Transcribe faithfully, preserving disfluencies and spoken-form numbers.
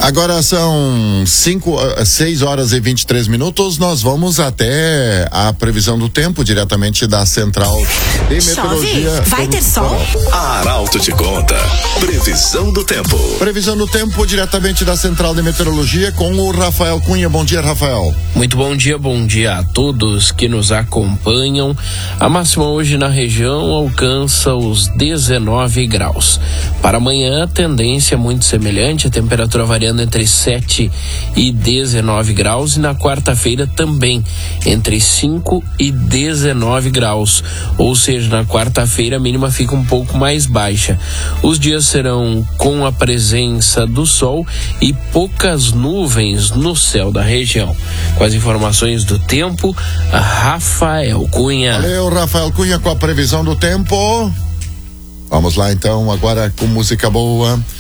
Agora são cinco, seis horas e vinte e três minutos. Nós vamos até a previsão do tempo diretamente da Central de Meteorologia. Chove? Vai ter sol? A Arauto te conta. Previsão do tempo. Previsão do tempo diretamente da Central de Meteorologia com o Rafael Cunha. Bom dia, Rafael. Muito bom dia, bom dia a todos que nos acompanham. A máxima hoje na região alcança os dezenove graus. Para amanhã, a tendência é muito semelhante, a temperatura variando entre sete e dezenove graus, e na quarta-feira também entre cinco e dezenove graus, ou seja, na quarta-feira a mínima fica um pouco mais baixa. Os dias serão com a presença do sol e poucas nuvens no céu da região. Com as informações do tempo, Rafael Cunha. Valeu, Rafael Cunha, com a previsão do tempo. Vamos lá então, agora com música boa.